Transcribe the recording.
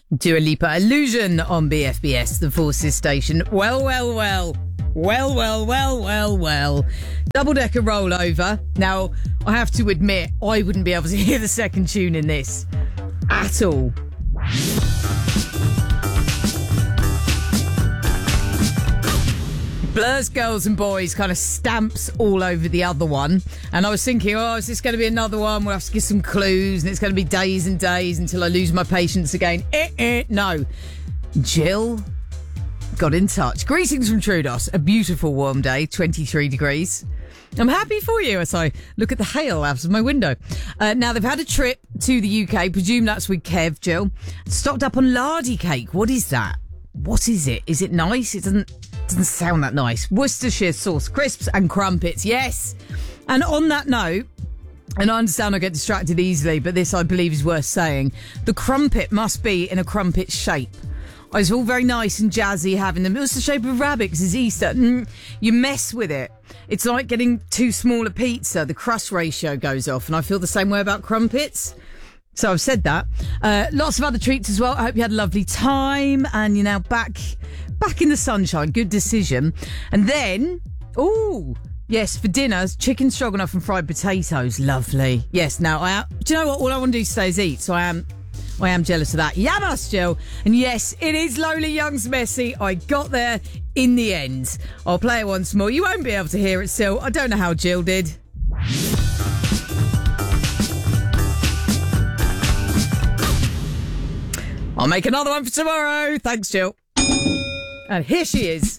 Dua Lipa, Illusion on BFBS, the Forces station. Well. Double-decker rollover. Now, I have to admit, I wouldn't be able to hear the second tune in this at all. Blur's Girls and Boys kind of stamps all over the other one. And I was thinking, is this going to be another one? We'll have to give some clues and it's going to be days and days until I lose my patience again. No. Jill got in touch. Greetings from Troodos. A beautiful warm day, 23 degrees. I'm happy for you as I look at the hail out of my window. Now, they've had a trip to the UK. Presume that's with Kev, Jill. Stocked up on lardy cake. What is that? What is it? Is it nice? It doesn't sound that nice. Worcestershire sauce, crisps and crumpets. Yes. And on that note, and I understand I get distracted easily, but this I believe is worth saying. The crumpet must be in a crumpet shape. It's all very nice and jazzy having them. It's the shape of a rabbit because it's Easter. You mess with it. It's like getting too small a pizza. The crust ratio goes off, and I feel the same way about crumpets. So I've said that. Lots of other treats as well. I hope you had a lovely time and you're now back in the sunshine. Good decision. And then, yes, for dinner, chicken stroganoff and fried potatoes. Lovely. Yes, now, do you know what? All I want to do today is eat, so I am jealous of that. Yamas, Jill. And yes, it is Lola Young's Messy. I got there in the end. I'll play it once more. You won't be able to hear it still. I don't know how Jill did. I'll make another one for tomorrow. Thanks, Jill. And here she is.